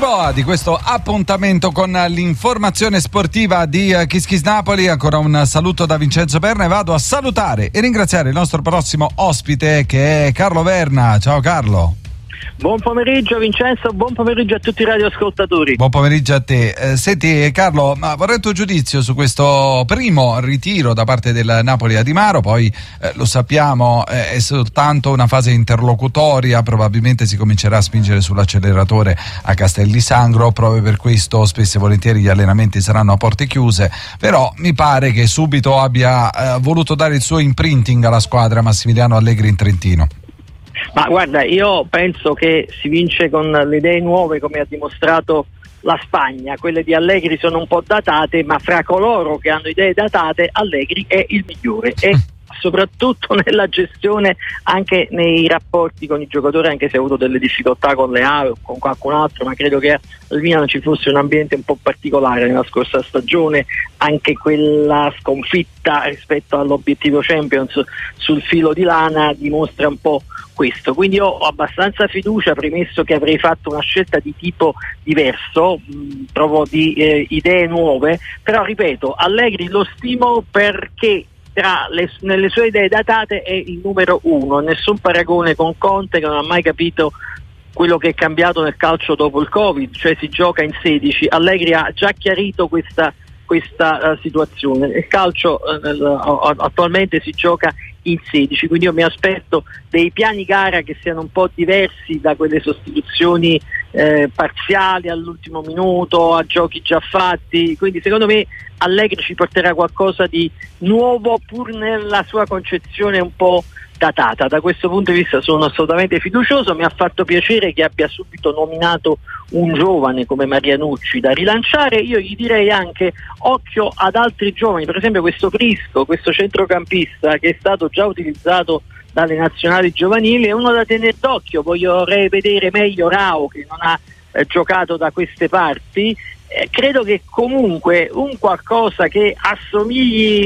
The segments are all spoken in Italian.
Lisboa di questo appuntamento con l'informazione sportiva di Kiss Kiss Napoli. Ancora un saluto da Vincenzo Perna e vado a salutare e ringraziare il nostro prossimo ospite che è Carlo Verna. Ciao Carlo. Buon pomeriggio Vincenzo, buon pomeriggio a tutti i radioascoltatori. Buon pomeriggio a te. Senti Carlo, vorrei il tuo giudizio su questo primo ritiro da parte del Napoli a Di Maro. Poi lo sappiamo, è soltanto una fase interlocutoria, probabilmente si comincerà a spingere sull'acceleratore a Castel di Sangro, proprio per questo spesso e volentieri gli allenamenti saranno a porte chiuse, però mi pare che subito abbia voluto dare il suo imprinting alla squadra Massimiliano Allegri in Trentino. Ma guarda, io penso che si vince con le idee nuove, come ha dimostrato la Spagna. Quelle di Allegri sono un po' datate, ma fra coloro che hanno idee datate Allegri è il migliore, e soprattutto nella gestione, anche nei rapporti con i giocatori, anche se ha avuto delle difficoltà con Leao o con qualcun altro, ma credo che al Milan ci fosse un ambiente un po' particolare nella scorsa stagione, anche quella sconfitta rispetto all'obiettivo Champions sul filo di lana dimostra un po' questo. Quindi io ho abbastanza fiducia, premesso che avrei fatto una scelta di tipo diverso, provo di idee nuove, però ripeto, Allegri lo stimo perché nelle sue idee datate è il numero uno, nessun paragone con Conte, che non ha mai capito quello che è cambiato nel calcio dopo il Covid, cioè si gioca in 16. Allegri ha già chiarito questa situazione. Il calcio attualmente si gioca in 16, quindi io mi aspetto dei piani gara che siano un po' diversi da quelle sostituzioni parziali all'ultimo minuto, a giochi già fatti. Quindi secondo me Allegri ci porterà qualcosa di nuovo, pur nella sua concezione un po' datata. Da questo punto di vista sono assolutamente fiducioso. Mi ha fatto piacere che abbia subito nominato un giovane come Marianucci da rilanciare. Io gli direi anche occhio ad altri giovani, per esempio questo Prisco, questo centrocampista che è stato già utilizzato dalle nazionali giovanili, è uno da tenere d'occhio. Vorrei vedere meglio Rao, che non ha giocato da queste parti. Credo che comunque un qualcosa che assomigli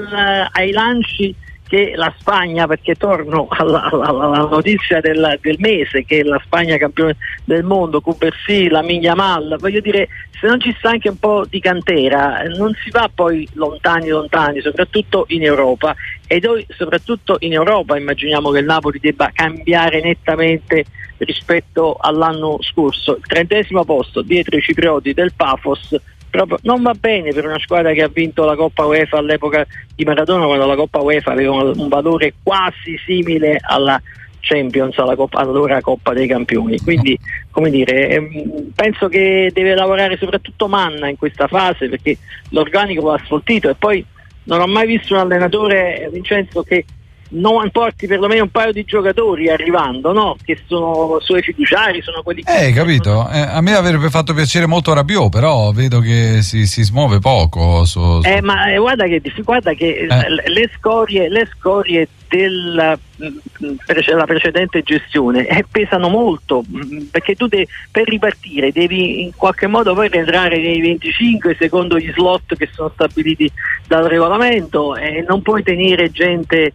ai lanci che la Spagna, perché torno alla notizia del mese, che la Spagna campione del mondo, Cubarsí, Lamine Yamal, voglio dire, se non ci sta anche un po' di cantera non si va poi lontani, soprattutto in Europa. E noi soprattutto in Europa immaginiamo che il Napoli debba cambiare nettamente rispetto all'anno scorso. Il 30° posto dietro i ciprioti del Pafos proprio non va bene per una squadra che ha vinto la Coppa UEFA all'epoca di Maradona, quando la Coppa UEFA aveva un valore quasi simile alla Champions, allora Coppa dei Campioni. Quindi, come dire, penso che deve lavorare soprattutto Manna in questa fase, perché l'organico va sfoltito, e poi non ho mai visto un allenatore, Vincenzo, che non porti perlomeno un paio di giocatori arrivando, no? Che sono suoi fiduciari, sono quelli che capito? A me avrebbe fatto piacere molto Rabiot, però vedo che si smuove poco ma guarda che le scorie della precedente gestione pesano molto, perché tu per ripartire devi in qualche modo poi rientrare nei 25 secondo gli slot che sono stabiliti dal regolamento, e non puoi tenere gente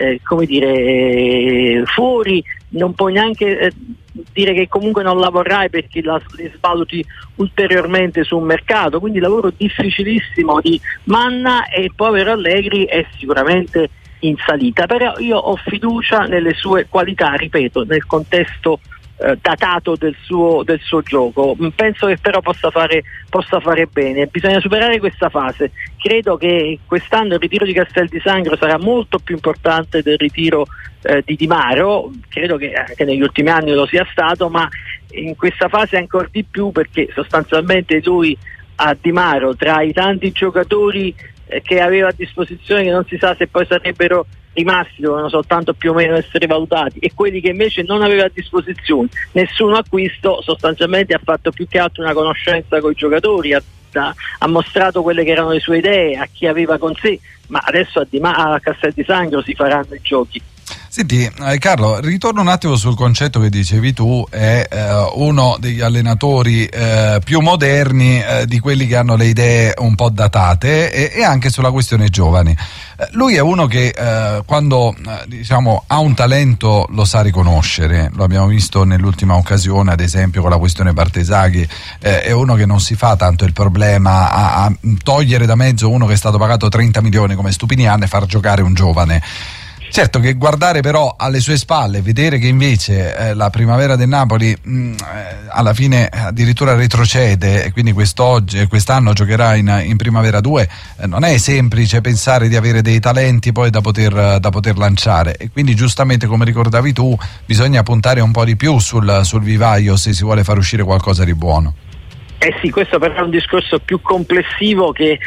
fuori, non puoi neanche dire che comunque non lavorerai perché li svaluti ulteriormente su un mercato. Quindi lavoro difficilissimo di Manna, e il povero Allegri è sicuramente in salita, però io ho fiducia nelle sue qualità, ripeto, nel contesto datato del suo gioco. Penso che però possa fare bene. Bisogna superare questa fase. Credo che quest'anno il ritiro di Castel di Sangro sarà molto più importante del ritiro di Di Maro. Credo che anche negli ultimi anni lo sia stato, ma in questa fase ancora di più, perché sostanzialmente lui a Di Maro, tra i tanti giocatori che aveva a disposizione, che non si sa se poi sarebbero rimasti, dovevano soltanto più o meno essere valutati, e quelli che invece non aveva a disposizione nessun acquisto, sostanzialmente ha fatto più che altro una conoscenza con i giocatori, ha mostrato quelle che erano le sue idee a chi aveva con sé, ma adesso a Castel di Sangro si faranno i giochi. Senti Carlo, ritorno un attimo sul concetto che dicevi tu, è uno degli allenatori più moderni di quelli che hanno le idee un po' datate, e anche sulla questione giovani. Lui è uno che quando diciamo ha un talento lo sa riconoscere, lo abbiamo visto nell'ultima occasione ad esempio con la questione Bartesaghi, è uno che non si fa tanto il problema a togliere da mezzo uno che è stato pagato 30 milioni come Stupinian e far giocare un giovane. Certo che guardare però alle sue spalle, vedere che invece la primavera del Napoli alla fine addirittura retrocede e quindi quest'anno giocherà in Primavera 2, non è semplice pensare di avere dei talenti poi da poter lanciare, e quindi giustamente come ricordavi tu bisogna puntare un po' di più sul vivaio se si vuole far uscire qualcosa di buono. Sì, questo però è un discorso più complessivo che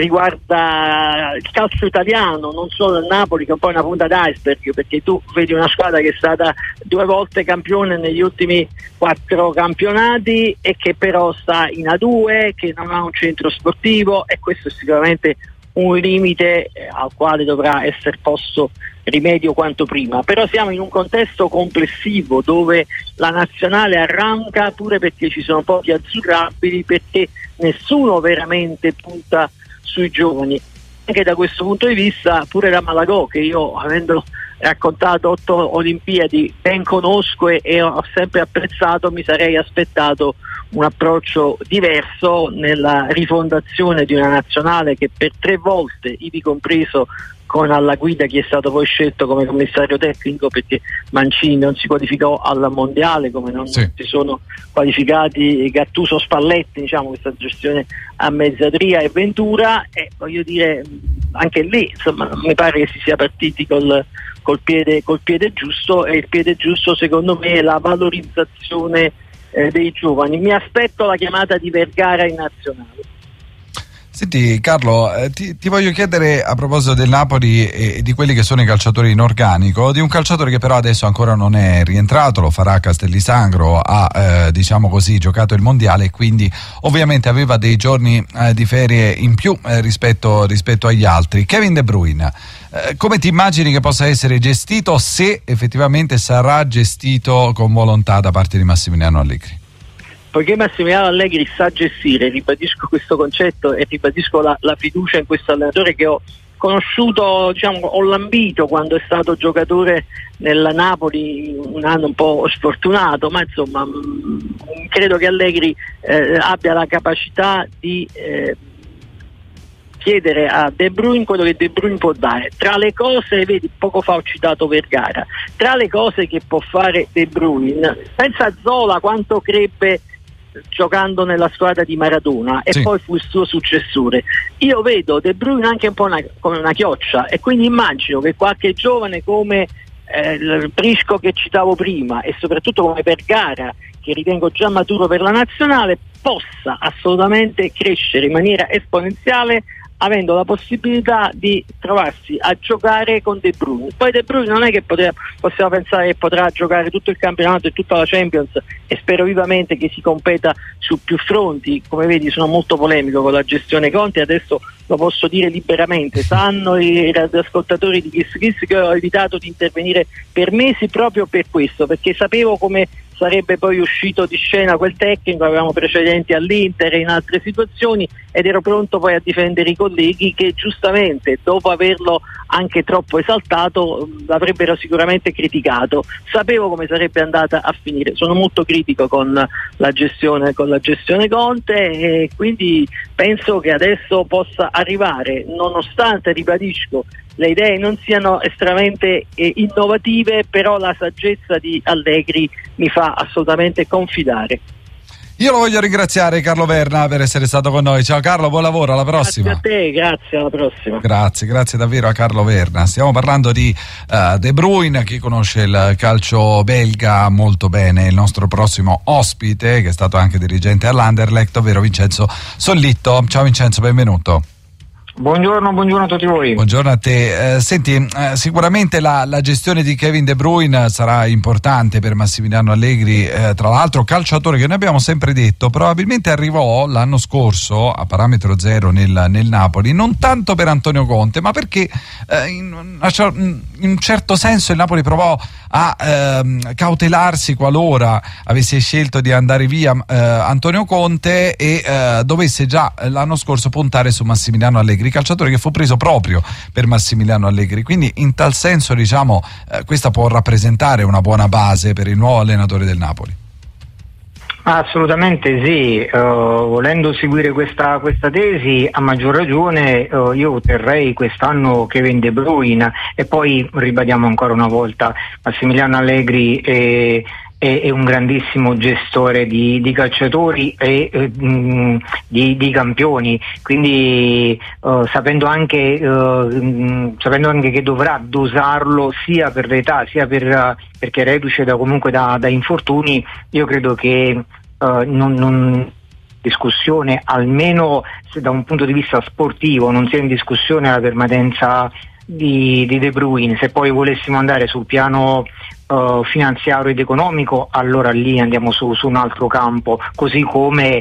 riguarda il calcio italiano, non solo il Napoli, che è un po' una punta d'iceberg, perché tu vedi una squadra che è stata 2 volte campione negli ultimi 4 campionati e che però sta in A2, che non ha un centro sportivo, e questo è sicuramente un limite al quale dovrà essere posto rimedio quanto prima. Però siamo in un contesto complessivo dove la nazionale arranca pure perché ci sono pochi azzurrabili, perché nessuno veramente punta sui giovani. Anche da questo punto di vista pure la Malagò, che io, avendo raccontato 8 Olimpiadi, ben conosco e ho sempre apprezzato, mi sarei aspettato un approccio diverso nella rifondazione di una nazionale che per 3 volte, ivi compreso con alla guida chi è stato poi scelto come commissario tecnico, perché Mancini non si qualificò al mondiale, come non si sono qualificati Gattuso, Spalletti, diciamo, questa gestione a mezzadria e Ventura, e voglio dire anche lì insomma non mi pare che si sia partiti col piede giusto, e il piede giusto secondo me è la valorizzazione dei giovani. Mi aspetto la chiamata di Vergara in nazionale. Senti Carlo, ti voglio chiedere a proposito del Napoli e di quelli che sono i calciatori in organico, di un calciatore che però adesso ancora non è rientrato, lo farà a Castellisangro, ha diciamo così giocato il mondiale e quindi ovviamente aveva dei giorni di ferie in più rispetto agli altri. Kevin De Bruyne, come ti immagini che possa essere gestito, se effettivamente sarà gestito con volontà da parte di Massimiliano Allegri? Poiché Massimiliano Allegri sa gestire, ribadisco questo concetto e ribadisco la fiducia in questo allenatore che ho conosciuto, diciamo, ho lambito quando è stato giocatore nel Napoli, un anno un po' sfortunato, ma insomma credo che Allegri abbia la capacità di chiedere a De Bruyne quello che De Bruyne può dare. Tra le cose, vedi, poco fa ho citato Vergara, tra le cose che può fare De Bruyne, pensa a Zola quanto crebbe giocando nella squadra di Maradona e poi fu il suo successore. Io vedo De Bruyne anche un po' come una chioccia, e quindi immagino che qualche giovane come il Prisco che citavo prima, e soprattutto come Vergara, che ritengo già maturo per la nazionale, possa assolutamente crescere in maniera esponenziale, avendo la possibilità di trovarsi a giocare con De Bruyne. Poi De Bruyne non è che possiamo pensare che potrà giocare tutto il campionato e tutta la Champions, e spero vivamente che si competa su più fronti. Come vedi sono molto polemico con la gestione Conte, adesso lo posso dire liberamente. Sanno gli ascoltatori di Kiss Kiss che ho evitato di intervenire per mesi proprio per questo, perché sapevo come sarebbe poi uscito di scena quel tecnico, avevamo precedenti all'Inter e in altre situazioni, ed ero pronto poi a difendere i colleghi che giustamente, dopo averlo anche troppo esaltato, l'avrebbero sicuramente criticato. Sapevo come sarebbe andata a finire. Sono molto critico con la gestione Conte, e quindi penso che adesso possa arrivare, nonostante, ribadisco, le idee non siano estremamente innovative, però la saggezza di Allegri mi fa assolutamente confidare. Io lo voglio ringraziare, Carlo Verna, per essere stato con noi. Ciao Carlo, buon lavoro, alla prossima. Grazie a te, grazie, alla prossima. Grazie davvero a Carlo Verna. Stiamo parlando di De Bruyne. Chi conosce il calcio belga molto bene, il nostro prossimo ospite, che è stato anche dirigente all'Anderlecht, ovvero Vincenzo Sollitto. Ciao Vincenzo, benvenuto. Buongiorno a tutti voi. Buongiorno a te. Senti, sicuramente la gestione di Kevin De Bruyne sarà importante per Massimiliano Allegri, tra l'altro calciatore che noi abbiamo sempre detto probabilmente arrivò l'anno scorso a parametro zero nel Napoli, non tanto per Antonio Conte, ma perché in un certo senso il Napoli provò a cautelarsi qualora avesse scelto di andare via Antonio Conte e dovesse già l'anno scorso puntare su Massimiliano Allegri, calciatore che fu preso proprio per Massimiliano Allegri, quindi in tal senso diciamo questa può rappresentare una buona base per il nuovo allenatore del Napoli. Assolutamente sì, volendo seguire questa tesi a maggior ragione io terrei quest'anno Kevin De Bruyne, e poi ribadiamo ancora una volta, Massimiliano Allegri è un grandissimo gestore di calciatori e di campioni, quindi sapendo anche che dovrà dosarlo sia per l'età sia perché reduce comunque da infortuni, io credo che non discussione, almeno se da un punto di vista sportivo non sia in discussione la permanenza di De Bruyne. Se poi volessimo andare sul piano finanziario ed economico, allora lì andiamo su un altro campo, così come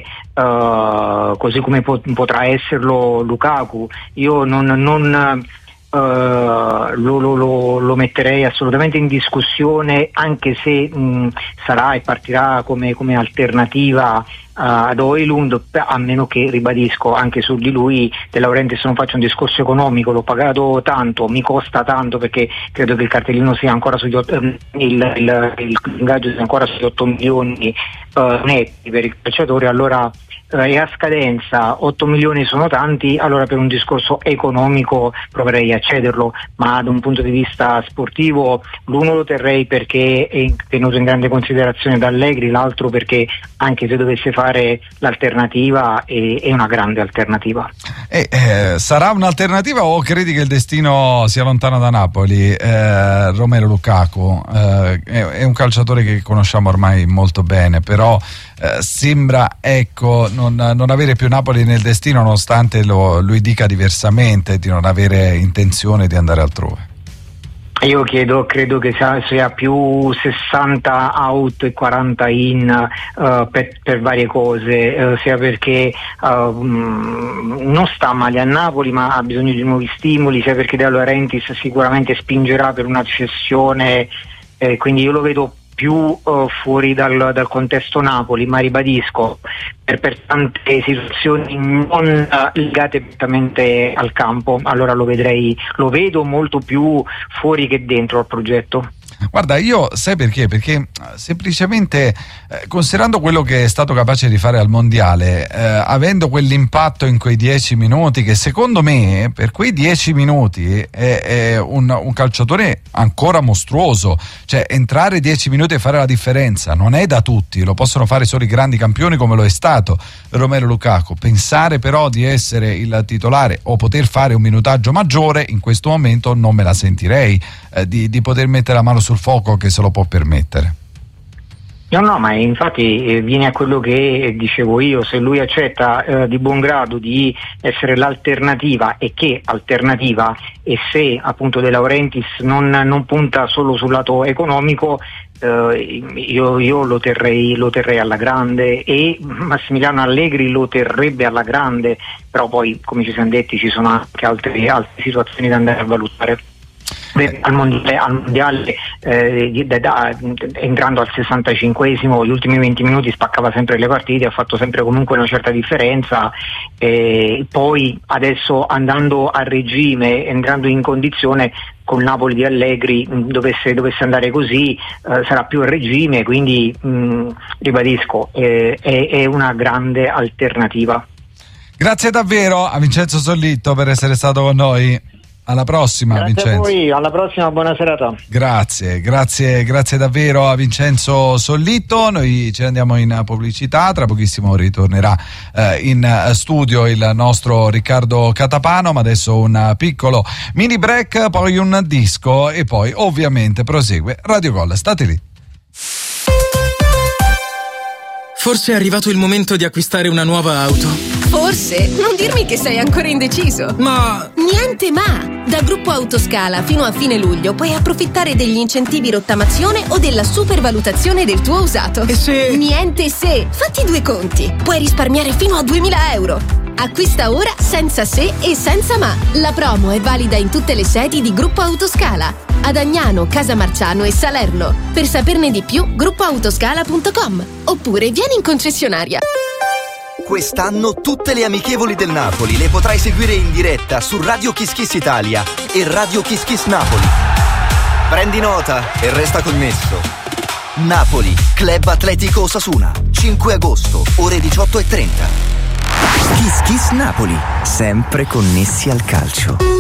potrà esserlo Lukaku. Io non lo metterei assolutamente in discussione, anche se sarà e partirà come alternativa ad Højlund, a meno che, ribadisco, anche su di lui De Laurentiis non faccio un discorso economico, l'ho pagato tanto, mi costa tanto, perché credo che il cartellino sia ancora sugli l'ingaggio sia ancora sugli 8 milioni netti per il calciatore, allora è a scadenza. 8 milioni sono tanti, allora per un discorso economico proverei a cederlo, ma da un punto di vista sportivo l'uno lo terrei perché è tenuto in grande considerazione da Allegri, l'altro perché anche se dovesse fare l'alternativa è una grande alternativa. Sarà un'alternativa o credi che il destino sia lontano da Napoli? Romelu Lukaku è un calciatore che conosciamo ormai molto bene, però sembra non avere più Napoli nel destino, nonostante lui dica diversamente, di non avere intenzione di andare altrove. Io credo che sia più 60 out e 40 in per varie cose, sia perché non sta male a Napoli ma ha bisogno di nuovi stimoli, sia perché De Laurentiis sicuramente spingerà per una cessione, quindi io lo vedo più fuori dal contesto Napoli, ma ribadisco per tante situazioni non legate direttamente al campo, allora lo vedo molto più fuori che dentro al progetto. Guarda, io sai perché? Perché semplicemente considerando quello che è stato capace di fare al mondiale, avendo quell'impatto in quei 10 minuti, che secondo me per quei 10 minuti è un calciatore ancora mostruoso, cioè entrare 10 minuti e fare la differenza non è da tutti, lo possono fare solo i grandi campioni come lo è stato Romelu Lukaku. Pensare però di essere il titolare o poter fare un minutaggio maggiore in questo momento non me la sentirei, di poter mettere la mano sul fuoco che se lo può permettere. No, ma infatti viene a quello che dicevo io, se lui accetta di buon grado di essere l'alternativa, e che alternativa, e se appunto De Laurentiis non punta solo sul lato economico, io lo terrei alla grande, e Massimiliano Allegri lo terrebbe alla grande, però poi, come ci siamo detti, ci sono anche altre situazioni da andare a valutare. Al mondiale entrando al 65esimo, gli ultimi 20 minuti spaccava sempre le partite, ha fatto sempre comunque una certa differenza, poi adesso andando a regime, entrando in condizione col Napoli di Allegri, dovesse andare così, sarà più a regime, quindi ribadisco, è una grande alternativa. Grazie davvero a Vincenzo Sollitto per essere stato con noi. Alla prossima. Grazie Vincenzo. a voi, alla prossima, buona serata. Grazie davvero a Vincenzo Sollitto. Noi ci andiamo in pubblicità, tra pochissimo ritornerà in studio il nostro Riccardo Catapano, ma adesso un piccolo mini break, poi un disco e poi ovviamente prosegue Radio Gol. State lì. Forse è arrivato il momento di acquistare una nuova auto. Forse. Non dirmi che sei ancora indeciso. Ma... Niente ma! Da Gruppo Autoscala fino a fine luglio puoi approfittare degli incentivi rottamazione o della supervalutazione del tuo usato. E se... Niente se! Fatti due conti. Puoi risparmiare fino a 2.000 euro. Acquista ora senza se e senza ma. La promo è valida in tutte le sedi di Gruppo Autoscala. Ad Agnano, Casamarciano e Salerno. Per saperne di più, gruppoautoscala.com. Oppure vieni in concessionaria. Quest'anno tutte le amichevoli del Napoli le potrai seguire in diretta su Radio Kiss Kiss Italia e Radio Kiss Kiss Napoli. Prendi nota e resta connesso. Napoli, Club Atletico Osasuna, 5 agosto, ore 18:30. Kiss Kiss Napoli, sempre connessi al calcio.